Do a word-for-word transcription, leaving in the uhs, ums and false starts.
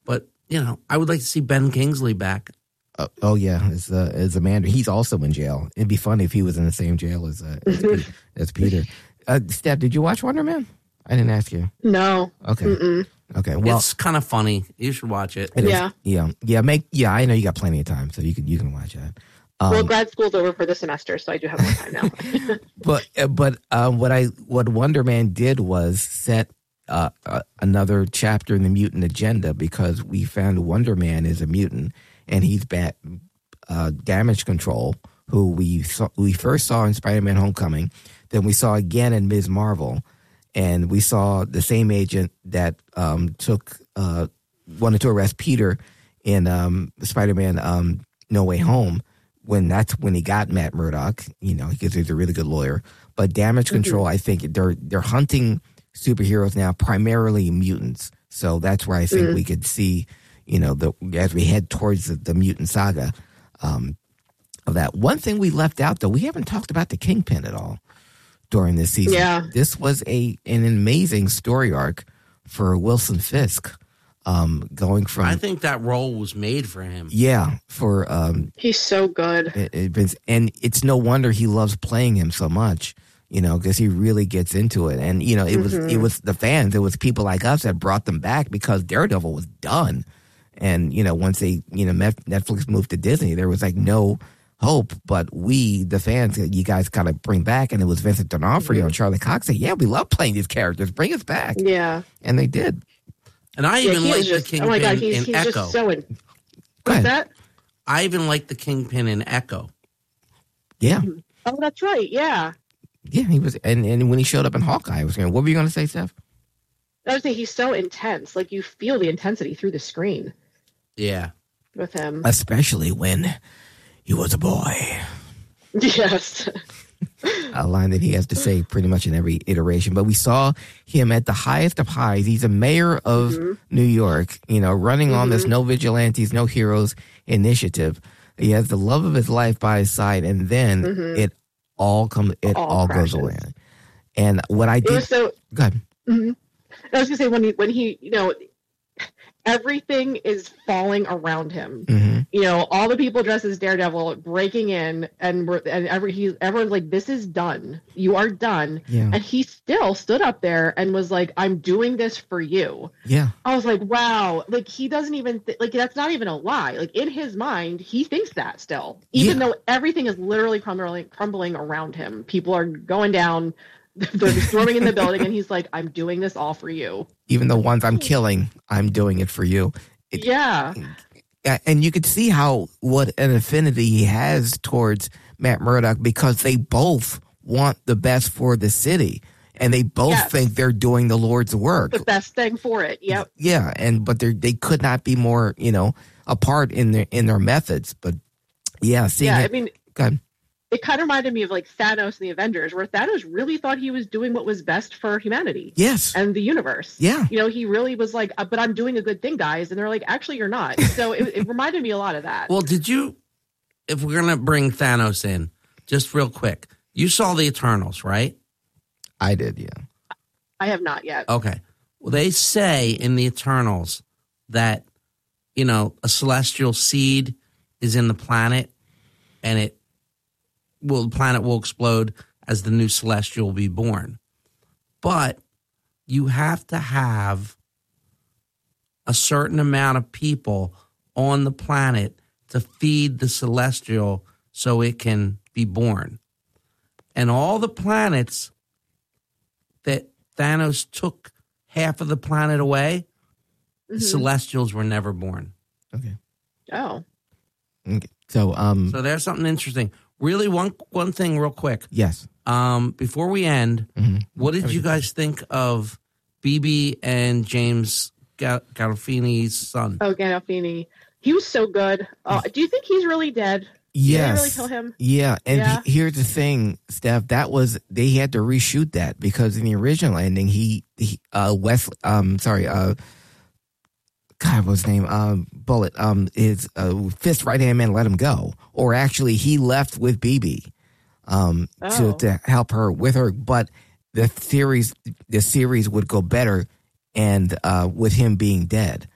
But, you know, I would like to see Ben Kingsley back. Uh, oh, yeah, as, uh, as Amanda. He's also in jail. It'd be funny if he was in the same jail as, uh, as, Pe- as Peter. Uh, Steph, did you watch Wonder Man? I didn't ask you. No. Okay. Mm-mm. Okay. Well, it's kind of funny. You should watch it. it yeah. Is, yeah. Yeah. Make. Yeah. I know you got plenty of time, so you can you can watch that. Um, well, grad school's over for the semester, so I do have more time now. but uh, but um, what I what Wonder Man did was set uh, uh, another chapter in the mutant agenda, because we found Wonder Man is a mutant and he's bad uh, damage control, who we saw, we first saw in Spider-Man: Homecoming, then we saw again in Miz Marvel. And we saw the same agent that um, took uh, wanted to arrest Peter in um, Spider-Man um, No Way Home. When that's when he got Matt Murdock, you know, because he's a really good lawyer. But damage mm-hmm. control, I think they're they're hunting superheroes now, primarily mutants. So that's where I think mm-hmm. we could see, you know, the as we head towards the, the mutant saga um, of that. One thing we left out, though, we haven't talked about the Kingpin at all during this season. Yeah. This was a an amazing story arc for Wilson Fisk, um, going from... I think that role was made for him. Yeah, for... Um, He's so good. It, it, and it's no wonder he loves playing him so much, you know, because he really gets into it. And, you know, it was mm-hmm. it was the fans, it was people like us that brought them back, because Daredevil was done. And, you know, once they, you know, Netflix moved to Disney, there was like no... hope, but we, the fans, you guys kind of bring back, and it was Vincent D'Onofrio mm-hmm. and Charlie Cox saying, yeah, we love playing these characters, bring us back. Yeah. And they did. And I yeah, even like just, the Kingpin oh my God, he's, in he's Echo. Just so in, what's that? I even like the Kingpin in Echo. Yeah. Oh, that's right, yeah. Yeah, he was, and, and when he showed up in Hawkeye, I was going, what were you going to say, Steph? I was saying he's so intense, like you feel the intensity through the screen. Yeah. With him. Especially when he was a boy. Yes. A line that he has to say pretty much in every iteration. But we saw him at the highest of highs. He's a mayor of mm-hmm. New York, you know, running mm-hmm. on this no vigilantes, no heroes initiative. He has the love of his life by his side, and then mm-hmm. it all comes, it all, all goes away. And what I did, it was so, go ahead. Mm-hmm. I was gonna say when he, when he, you know, everything is falling around him. Mm-hmm. You know, all the people dressed as Daredevil breaking in, and we're, and every he's everyone's like, "This is done. You are done." Yeah. And he still stood up there and was like, "I'm doing this for you." Yeah. I was like, "Wow!" Like he doesn't even th- like that's not even a lie. Like in his mind, he thinks that still, even yeah. though everything is literally crumbling, crumbling around him. People are going down. They're storming in the building, and he's like, "I'm doing this all for you." Even the ones I'm killing, I'm doing it for you. It, yeah. And you could see how what an affinity he has towards Matt Murdock, because they both want the best for the city, and they both yes. think they're doing the Lord's work. The best thing for it. Yep. Yeah, and but they they could not be more, you know, apart in their in their methods. But yeah, seeing yeah, it, I mean, go ahead. It kind of reminded me of like Thanos and the Avengers, where Thanos really thought he was doing what was best for humanity. Yes. And the universe. Yeah. You know, he really was like, but I'm doing a good thing, guys. And they're like, actually, you're not. So it, it reminded me a lot of that. Well, did you, if we're going to bring Thanos in, just real quick, you saw the Eternals, right? I did, yeah. I have not yet. Okay. Well, they say in the Eternals that, you know, a celestial seed is in the planet, and it, well, the planet will explode as the new celestial will be born. But you have to have a certain amount of people on the planet to feed the celestial so it can be born. And all the planets that Thanos took half of the planet away, mm-hmm. the celestials were never born. Okay. Oh. Okay. So, um, so there's something interesting. Really, one one thing real quick. Yes. Um, before we end, mm-hmm. what did you guys think of B B and James Ga- Gandolfini's son? Oh, Gandolfini. He was so good. Uh, do you think he's really dead? Yes. Did they really kill him? Yeah. And yeah. He, here's the thing, Steph. That was, they had to reshoot that because in the original ending, he, he uh, Wes, um, sorry, uh, God, what's his name? Um, Bullet. Um, his uh, fist right hand man let him go, or actually he left with B B, um, oh. to to help her with her. But the series, the series would go better, and uh, with him being dead.